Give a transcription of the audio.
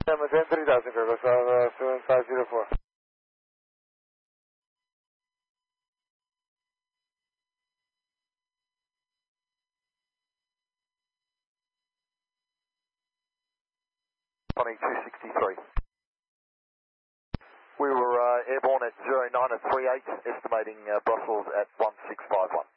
Maintain 3000, Cargo 7504. Funny 263. We were airborne at 09 at 38, estimating Brussels at 1651.